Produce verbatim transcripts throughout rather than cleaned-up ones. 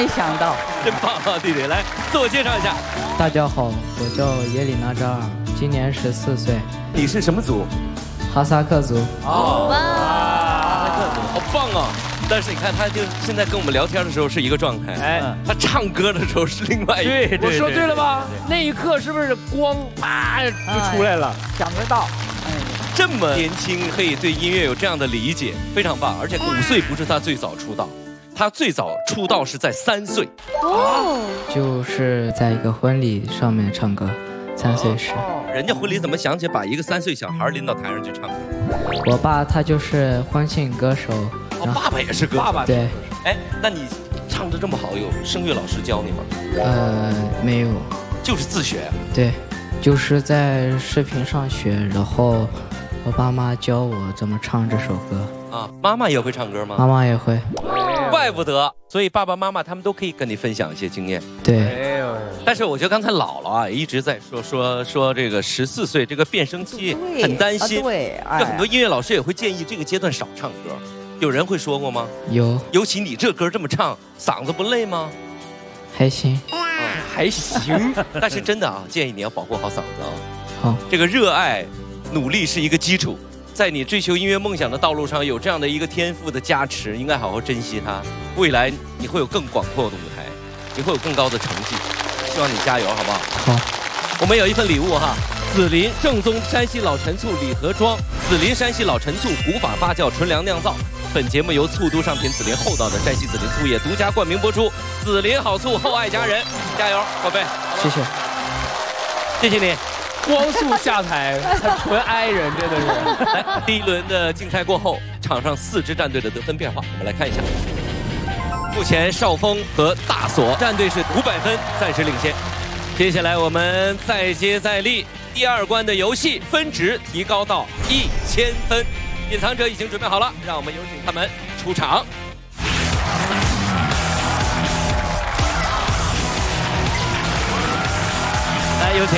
没想到， 真棒啊，弟弟！来自我介绍一下。 大家好，我叫耶里纳扎尔，今年十四岁。 你是什么族？ 哈萨克族。 哦，哈萨克族，好棒啊！但是你看，他就现在跟我们聊天的时候是一个状态，哎，他唱歌的时候是另外一个。 对，我说对了吧？那一刻是不是光啪就出来了？ 想得到。 这么年轻，可以对音乐有这样的理解，非常棒。而且五岁不是他最早出道，他最早出道是在三岁。 哦，就是在一个婚礼上面唱歌，三岁时。 人家婚礼怎么想起把一个三岁小孩拎到台上去唱歌？ 我爸他就是婚庆歌手。 哦，爸爸也是歌手。 爸爸对。 哎，那你唱得这么好，有声乐老师教你吗？ 呃，没有。 就是自学。 对，就是在视频上学，然后。我爸妈教我怎么唱这首歌啊，妈妈也会唱歌吗？ 妈妈也会， 怪不得。所以爸爸妈妈他们都可以跟你分享一些经验。 对， 但是我觉得刚才姥姥啊一直在说说说这个十四岁这个变声期很担心， 对， 就很多音乐老师也会建议这个阶段少唱歌。有人会说过吗？ 有， 尤其你这歌这么唱，嗓子不累吗？ 还行， 还行。 但是真的啊，建议你要保护好嗓子啊。 好， 这个热爱。努力是一个基础，在你追求音乐梦想的道路上有这样的一个天赋的加持，应该好好珍惜它。未来你会有更广阔的舞台，你会有更高的成绩。希望你加油，好不好？ 好。 我们有一份礼物哈，紫林正宗山西老陈醋礼盒装，紫林山西老陈醋古法发酵纯粮酿造。本节目由醋都商品紫林厚道的山西紫林醋业独家冠名播出。紫林好醋，厚爱佳人，加油，宝贝！ 谢谢， 谢谢你。 光速下台，纯爱人，真的是。 来，第一轮的竞赛过后，场上四支战队的得分变化，我们来看一下。目前少峰和大锁战队是五百分，暂时领先。接下来我们再接再厉，第二关的游戏分值提高到一千分。隐藏者已经准备好了，让我们有请他们出场。来，有请。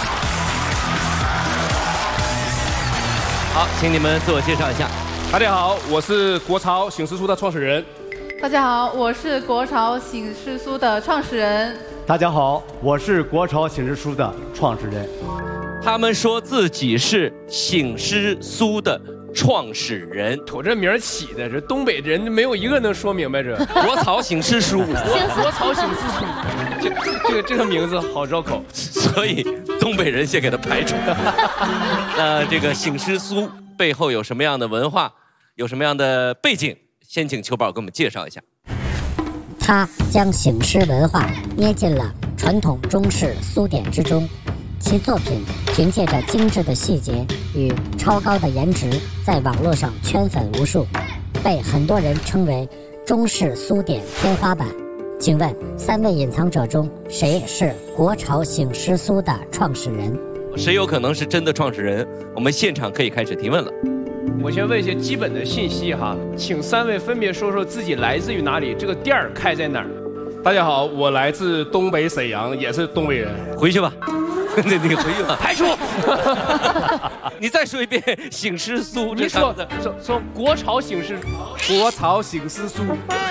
好，请你们自我介绍一下。 大家好，我是国潮醒狮书的创始人。 大家好，我是国潮醒狮书的创始人。 大家好，我是国潮醒狮书的创始人。 他们说自己是醒狮书的创始人， 瞅这名儿起的，这东北人没有一个能说明白这。 国潮醒狮书， 国潮醒狮书，这这个这个名字好绕口， 所以东北人先给他排除。那这个醒狮书背后有什么样的文化，有什么样的背景？先请球宝给我们介绍一下。 他将醒狮文化捏进了传统中式苏典之中，其作品凭借着精致的细节与超高的颜值，在网络上圈粉无数，被很多人称为中式苏典天花板。请问三位隐藏者中，谁是国潮醒狮书的创始人？ 谁有可能是真的创始人？我们现场可以开始提问了。 我先问一些基本的信息哈，请三位分别说说自己来自于哪里，这个店儿开在哪儿？ 大家好，我来自东北沈阳，也是东北人。 回去吧，你你回去吧，排除。你再说一遍醒狮书， 你说说说国潮醒狮， 国潮醒狮书。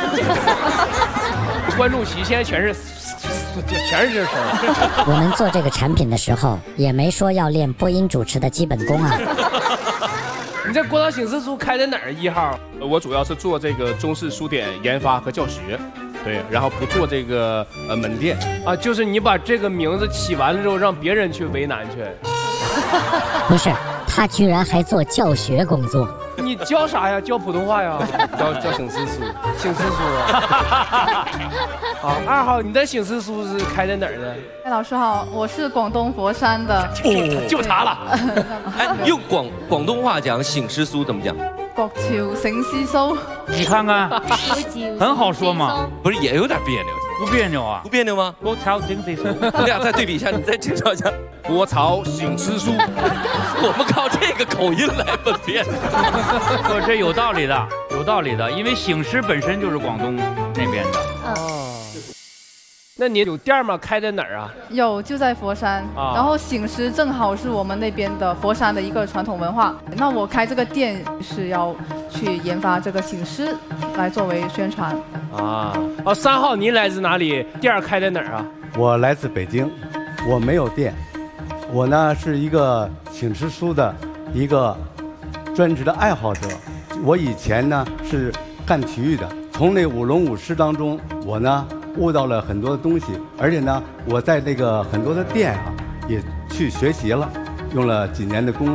观众席现在全是全是这声。 我们做这个产品的时候，也没说要练播音主持的基本功啊。 你这国潮醒狮书开在哪儿？一号？ 我主要是做这个中式书典研发和教学，对，然后不做这个呃门店啊，就是你把这个名字起完了之后，让别人去为难去。 不是，他居然还做教学工作。 你教啥呀？教普通话呀？ 教教醒狮书， 醒狮书啊。好，二号，你的醒狮书是开在哪儿的？ 哎，老师好，我是广东佛山的。 哦，就他了。 哎，用广广东话讲醒狮书怎么讲？ 国潮醒狮书。 你看看，很好说嘛。 不是也有点别扭？ 不别扭啊？ 不别扭吗？ 国潮醒狮书。 我们俩再对比一下，你再介绍一下。 国潮醒狮书。 我们靠这个口音来分辨。 不，这有道理的，有道理的，因为醒狮本身就是广东那边的。 哦。那你有店吗？开在哪儿啊？ 有，就在佛山。啊、然后醒狮正好是我们那边的佛山的一个传统文化。那我开这个店是要去研发这个醒狮，来作为宣传。 啊，哦，三号您来自哪里？店儿开在哪儿啊？ 我来自北京，我没有店，我呢是一个请吃书的一个专职的爱好者。我以前呢是干体育的，从那舞龙舞狮当中，我呢悟到了很多的东西，而且呢我在那个很多的店啊也去学习了，用了几年的功。